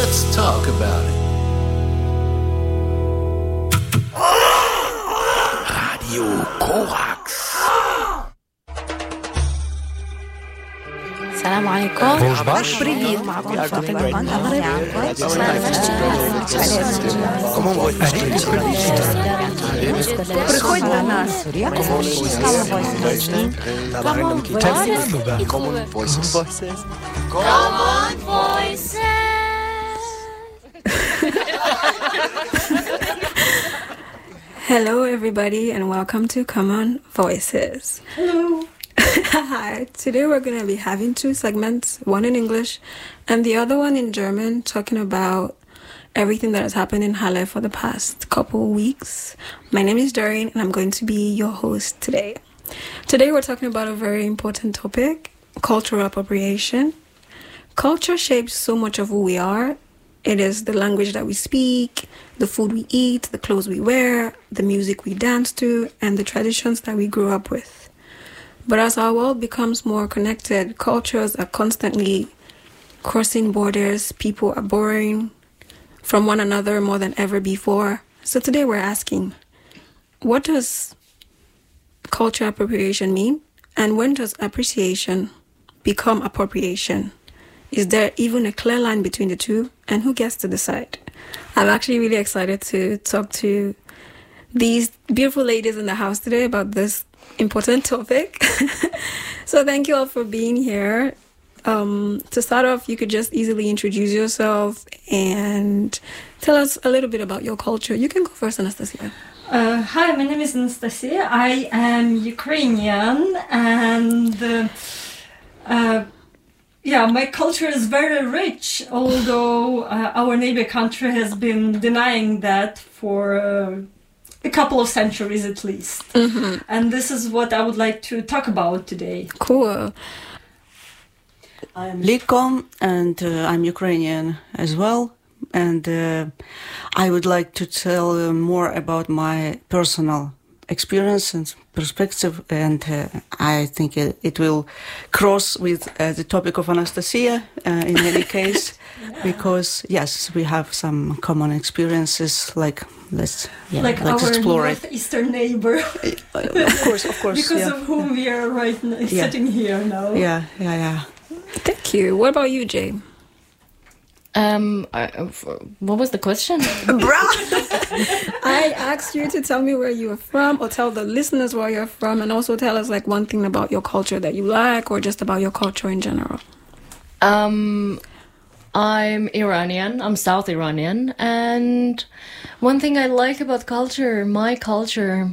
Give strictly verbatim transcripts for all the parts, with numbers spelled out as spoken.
Let's talk about it. Radio Corax. السلام عليكم. Привет. معكم فاطمة المغرب. Приходь до нас. Common Voices. Common Voices. Hello, everybody, and welcome to Common Voices. Hello. Hi. Today we're going to be having two segments, one in English and the other one in German, talking about everything that has happened in Halle for the past couple weeks. My name is Doreen, and I'm going to be your host today. Today we're talking about a very important topic, cultural appropriation. Culture shapes so much of who we are. It is the language that we speak, the food we eat, the clothes we wear, the music we dance to, and the traditions that we grew up with. But as our world becomes more connected, cultures are constantly crossing borders, people are borrowing from one another more than ever before. So today we're asking, what does cultural appropriation mean? And when does appreciation become appropriation? Is there even a clear line between the two? And who gets to decide? I'm actually really excited to talk to these beautiful ladies in the house today about this important topic. So thank you all for being here. Um, to start off, you could just easily introduce yourself and tell us a little bit about your culture. You can go first, Anastasia. Uh, hi, my name is Anastasia. I am Ukrainian, and uh, uh, yeah, my culture is very rich, although uh, our neighbor country has been denying that for uh, a couple of centuries at least. Mm-hmm. And this is what I would like to talk about today. Cool. I'm Liko, and uh, I'm Ukrainian as well. And uh, I would like to tell uh, more about my personal experience and perspective. And uh, I think it, it will cross with uh, the topic of Anastasia uh, in any case, yeah. Because, yes, we have some common experiences, like let's, yeah, like let's our explore northeastern it. neighbor. Of course, of course. Because yeah. of whom we are right now, yeah. sitting here now. Yeah, yeah, yeah. Thank you. What about you, Jay? Um, I, what was the question? I asked you to tell me where you are from, or tell the listeners where you're from, and also tell us like one thing about your culture that you like, or just about your culture in general. Um, I'm Iranian. I'm South Iranian, and one thing I like about culture, my culture,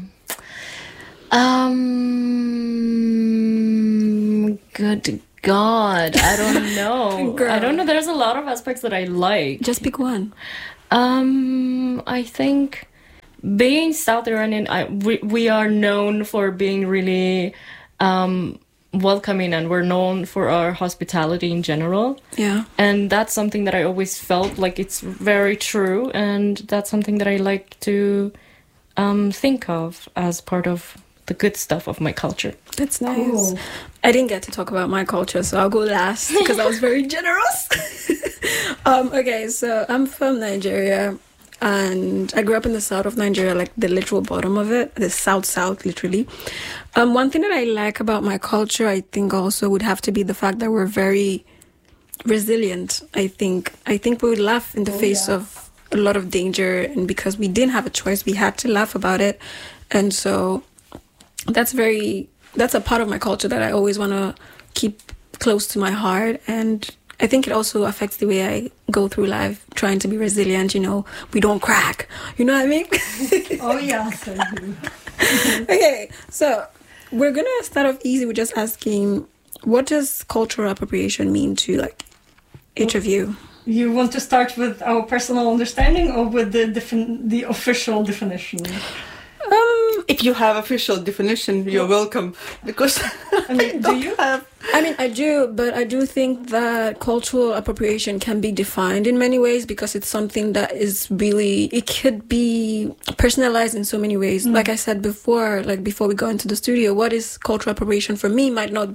um, good God, I don't know. Girl. I don't know. There's a lot of aspects that I like. Just pick one. Um, I think being South Iranian, I, we we are known for being really um, welcoming, and we're known for our hospitality in general. Yeah. And that's something that I always felt like it's very true, and that's something that I like to um, think of as part of the good stuff of my culture. That's nice. Cool. I didn't get to talk about my culture, so I'll go last because I was very generous. um, okay, so I'm from Nigeria, and I grew up in the south of Nigeria, like the literal bottom of it, the south-south, literally. Um, one thing that I like about my culture, I think also would have to be the fact that we're very resilient, I think. I think we would laugh in the oh, face yeah. of a lot of danger, and because we didn't have a choice, we had to laugh about it. And so that's very... that's a part of my culture that I always want to keep close to my heart. And I think it also affects the way I go through life, trying to be resilient, you know, we don't crack. You know what I mean? Oh, yes, I do. Okay, so we're going to start off easy with just asking, what does cultural appropriation mean to, like, each of you? You want to start with our personal understanding or with the defin- the official definition? Um, If you have official definition, you're welcome. Because I mean, do you have? I mean, I do, but I do think that cultural appropriation can be defined in many ways because it's something that is really, it could be personalized in so many ways. Mm. Like I said before, like before we go into the studio, what is cultural appropriation for me might not be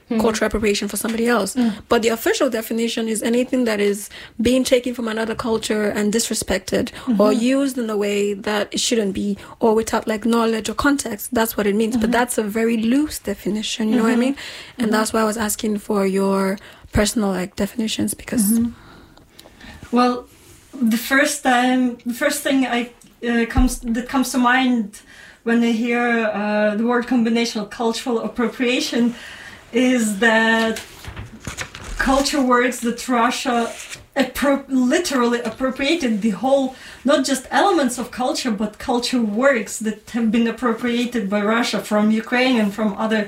mm. cultural appropriation for somebody else. Mm. But the official definition is anything that is being taken from another culture and disrespected mm-hmm. or used in a way that it shouldn't be, or without like knowledge or context. That's what it means. Mm-hmm. But that's a very loose definition, you know mm-hmm. what I mean? And mm-hmm. that's why I was asking for your personal like definitions, because mm-hmm. well, the first time, the first thing I uh, comes that comes to mind when I hear uh, the word combination of cultural appropriation is that culture works that Russia appro- literally appropriated the whole, not just elements of culture, but culture works that have been appropriated by Russia from Ukraine and from other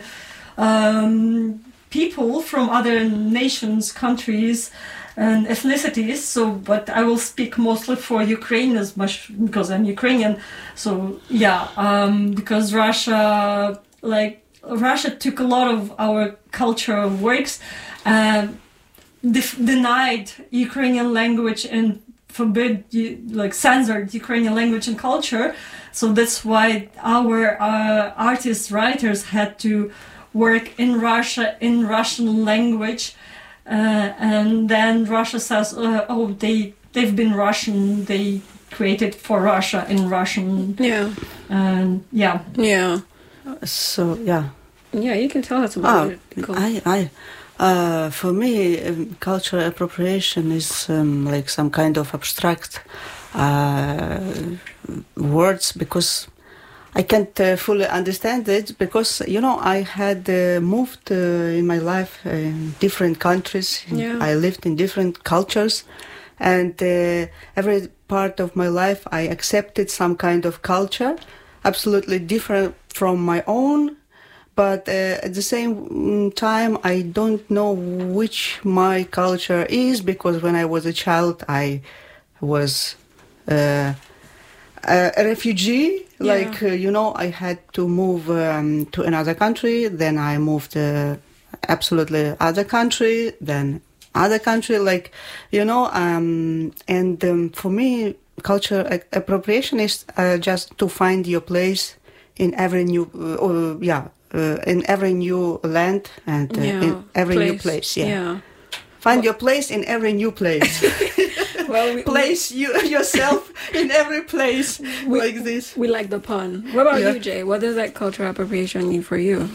um, people, from other nations, countries, and ethnicities. So, but I will speak mostly for Ukraine as much because I'm Ukrainian. So, yeah, um, because Russia, like Russia, took a lot of our cultural works, uh, def- denied Ukrainian language and forbid, like censored Ukrainian language and culture. So that's why our uh, artists, writers had to work in Russia in Russian language. Uh, and then Russia says, uh, "Oh, they they've been Russian. They created for Russia in Russian." Yeah, and yeah, yeah. So yeah, yeah. You can tell us about oh, it. Cool. I, I, uh, for me, um, cultural appropriation is um, like some kind of abstract uh, words, because I can't uh, fully understand it, because, you know, I had uh, moved uh, in my life in different countries. Yeah. I lived in different cultures, and uh, every part of my life I accepted some kind of culture, absolutely different from my own. But uh, at the same time, I don't know which my culture is, because when I was a child, I was uh, a, a refugee. Yeah. Like, uh, you know, I had to move um, to another country, then I moved to absolutely other country, then other country, like, you know, um, and um, for me, cultural appropriation is uh, just to find your place in every new, uh, uh, yeah, uh, in every new land and uh, yeah. in every place. new place, yeah. yeah. Find well, your place in every new place. Well, we, place we, you yourself in every place we, like this. We like the pun. What about yeah. you, Jay? What does that cultural appropriation mean for you?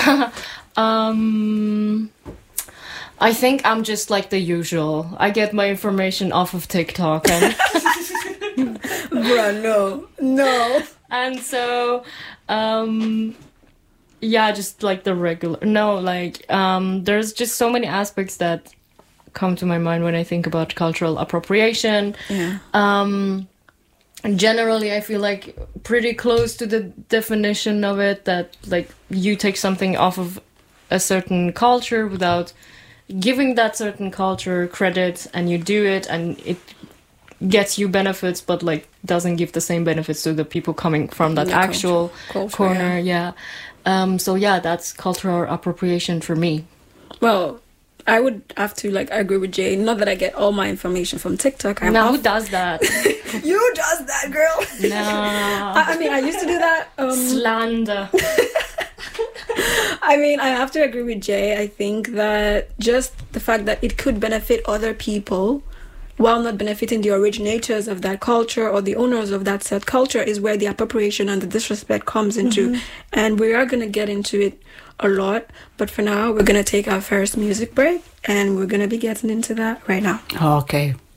um, I think I'm just like the usual. I get my information off of TikTok, and bruh, no, no. And so, um, yeah, just like the regular. No, like um, there's just so many aspects that come to my mind when I think about cultural appropriation. Yeah. Um, generally, I feel like pretty close to the definition of it, that like you take something off of a certain culture without giving that certain culture credit, and you do it and it gets you benefits, but like doesn't give the same benefits to the people coming from that the actual culture, corner. yeah. yeah. Um, so yeah, that's cultural appropriation for me. Well, I would have to like agree with Jay. Not that I get all my information from TikTok. I'm no, off- who does that? You does that, girl. No. I, I mean, I used to do that. Um, Slander. I mean, I have to agree with Jay. I think that just the fact that it could benefit other people while not benefiting the originators of that culture or the owners of that said culture is where the appropriation and the disrespect comes into. Mm-hmm. And we are going to get into it a lot. But for now, we're going to take our first music break, and we're going to be getting into that right now. Okay.